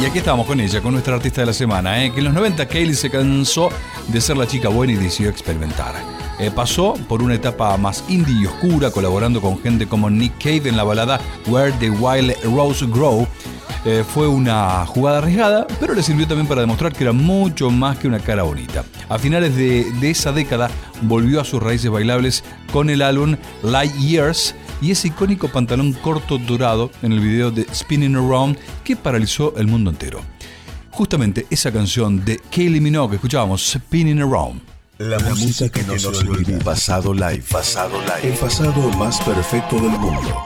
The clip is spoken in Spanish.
Y aquí estamos con ella, con nuestra artista de la semana, que en los 90 Kaylee se cansó de ser la chica buena y decidió experimentar. Pasó por una etapa más indie y oscura, colaborando con gente como Nick Cave en la balada Where the Wild Rose Grow. Fue una jugada arriesgada, pero le sirvió también para demostrar que era mucho más que una cara bonita. A finales de esa década volvió a sus raíces bailables con el álbum Light Years y ese icónico pantalón corto dorado en el video de Spinning Around que paralizó el mundo entero. Justamente esa canción de Kylie Minogue que escuchábamos, Spinning Around. La música que no se olvida. Pasado Live. El pasado más perfecto del mundo.